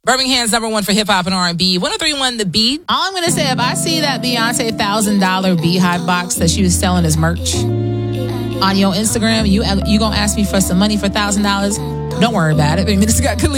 Birmingham's #1 for hip hop and R&B. 103.1 The Beat. All I'm gonna say, if I see that Beyonce $1,000 Beehive box that she was selling as merch on your Instagram, you gonna ask me for some money for $1,000? Don't worry about it. This got Khalid.